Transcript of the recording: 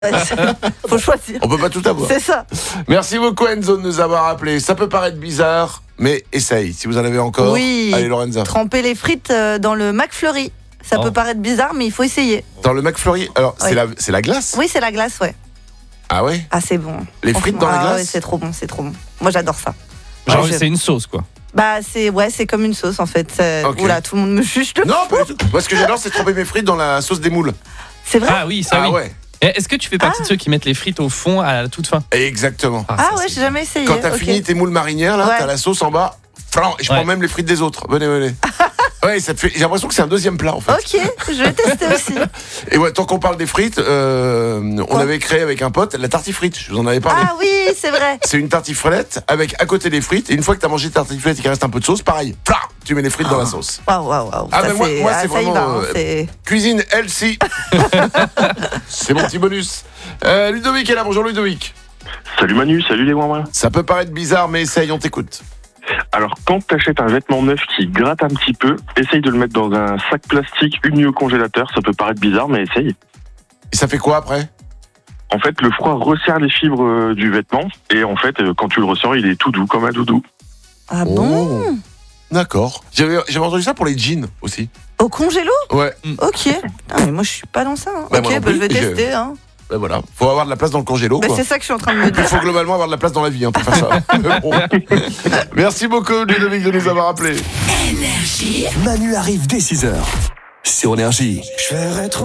Faut choisir. On peut pas tout avoir. C'est ça. Merci beaucoup Enzo de nous avoir appelé. Ça peut paraître bizarre, mais essaye. Si vous en avez encore. Oui. Allez Lorenza. Tremper les frites dans le McFlurry. Ça peut paraître bizarre, mais il faut essayer. Dans le McFlurry. Alors, Oui. c'est la glace. Oui, c'est la glace, ouais. Ah ouais. Ah, c'est bon. Les frites dans la Ah glace. ouais, c'est trop bon, c'est trop bon. Moi, j'adore ça. Genre, Ouais, c'est une sauce, quoi. Bah, c'est comme une sauce, en fait. Ok. Oula, tout le monde me juge de Non, pas du tout. Moi, ce que j'adore, c'est tremper mes frites dans la sauce des moules. C'est vrai. Ah oui, ça Ah oui. ouais. Et est-ce que tu fais partie de ceux qui mettent les frites au fond à la toute fin? Exactement. Ah ça, ouais, c'est j'ai jamais essayé. Quand t'as Ok. fini tes moules marinières, là, Ouais. t'as la sauce en bas. Et je prends même les frites des autres. Venez. Ouais, ça te fait. J'ai l'impression que c'est un deuxième plat en fait. Ok, je vais tester aussi. Et ouais, tant qu'on parle des frites, on avait créé avec un pote la tartiflette. Je vous en avais parlé. Ah oui, c'est vrai. C'est une tartiflette avec à côté des frites. Et une fois que t'as mangé ta tartiflette et qu'il reste un peu de sauce, pareil, tu mets les frites dans la sauce. Waouh. Ah, Ça, mais moi, c'est ça y vraiment, va, hein, c'est- Cuisine healthy. C'est mon petit bonus. Ludovic est là. Bonjour Ludovic. Salut Manu, salut les Wouin. Ça peut paraître bizarre, mais essaye, on t'écoute. Alors quand t'achètes un vêtement neuf qui gratte un petit peu, essaye de le mettre dans un sac plastique uni au congélateur. Ça peut paraître bizarre, mais essaye. Et ça fait quoi après? En fait, le froid resserre les fibres du vêtement et en fait, quand tu le ressens, il est tout doux comme un doudou. Ah bon? Oh. D'accord. J'avais entendu ça pour les jeans aussi. Au congélo? Ouais. Ok. Ah, mais moi, je suis pas dans ça. Hein. Bah, Ok, moi non bah, je plus, vais tester. Hein. Ben voilà. Faut avoir de la place dans le congélo. Bah, Quoi. c'est ça que je suis en train de me Il dire. faut globalement avoir de la place dans la vie pour faire ça. Bon. Merci beaucoup Ludovic de nous avoir appelés. Manu arrive dès 6h sur Énergie.